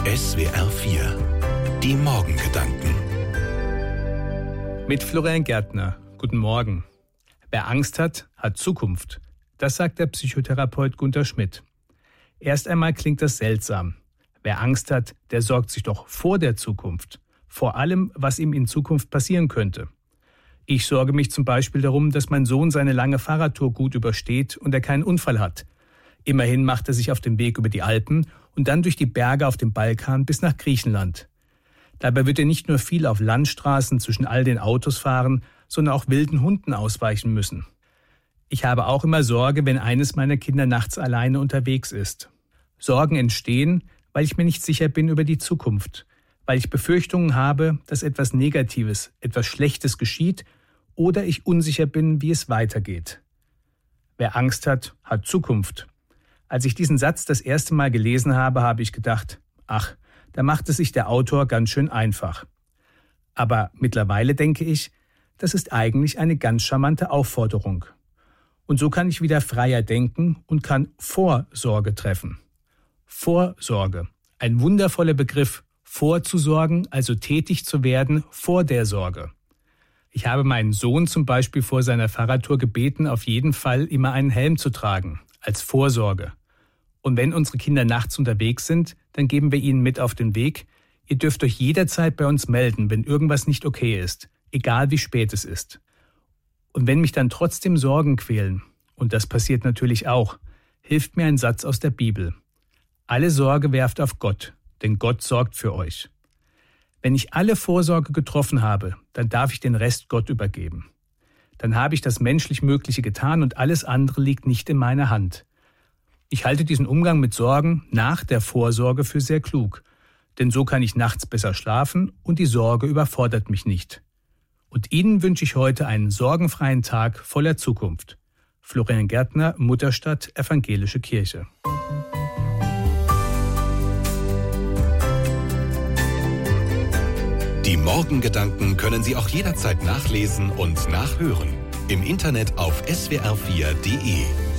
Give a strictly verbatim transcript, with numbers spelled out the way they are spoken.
S W R vier. Die Morgengedanken. Mit Florian Gärtner. Guten Morgen. Wer Angst hat, hat Zukunft. Das sagt der Psychotherapeut Gunter Schmidt. Erst einmal klingt das seltsam. Wer Angst hat, der sorgt sich doch vor der Zukunft. Vor allem, was ihm in Zukunft passieren könnte. Ich sorge mich zum Beispiel darum, dass mein Sohn seine lange Fahrradtour gut übersteht und er keinen Unfall hat. Immerhin macht er sich auf den Weg über die Alpen und dann durch die Berge auf dem Balkan bis nach Griechenland. Dabei wird er nicht nur viel auf Landstraßen zwischen all den Autos fahren, sondern auch wilden Hunden ausweichen müssen. Ich habe auch immer Sorge, wenn eines meiner Kinder nachts alleine unterwegs ist. Sorgen entstehen, weil ich mir nicht sicher bin über die Zukunft, weil ich Befürchtungen habe, dass etwas Negatives, etwas Schlechtes geschieht oder ich unsicher bin, wie es weitergeht. Wer Angst hat, hat Zukunft. Als ich diesen Satz das erste Mal gelesen habe, habe ich gedacht, ach, da macht es sich der Autor ganz schön einfach. Aber mittlerweile denke ich, das ist eigentlich eine ganz charmante Aufforderung. Und so kann ich wieder freier denken und kann Vorsorge treffen. Vorsorge, ein wundervoller Begriff, vorzusorgen, also tätig zu werden vor der Sorge. Ich habe meinen Sohn zum Beispiel vor seiner Fahrradtour gebeten, auf jeden Fall immer einen Helm zu tragen, als Vorsorge. Und wenn unsere Kinder nachts unterwegs sind, dann geben wir ihnen mit auf den Weg, ihr dürft euch jederzeit bei uns melden, wenn irgendwas nicht okay ist, egal wie spät es ist. Und wenn mich dann trotzdem Sorgen quälen, und das passiert natürlich auch, hilft mir ein Satz aus der Bibel. Alle Sorge werft auf Gott, denn Gott sorgt für euch. Wenn ich alle Vorsorge getroffen habe, dann darf ich den Rest Gott übergeben. Dann habe ich das menschlich Mögliche getan und alles andere liegt nicht in meiner Hand. Ich halte diesen Umgang mit Sorgen nach der Vorsorge für sehr klug, denn so kann ich nachts besser schlafen und die Sorge überfordert mich nicht. Und Ihnen wünsche ich heute einen sorgenfreien Tag voller Zukunft. Florian Gärtner, Mutterstadt, Evangelische Kirche. Die Morgengedanken können Sie auch jederzeit nachlesen und nachhören. Im Internet auf S W R vier punkt de.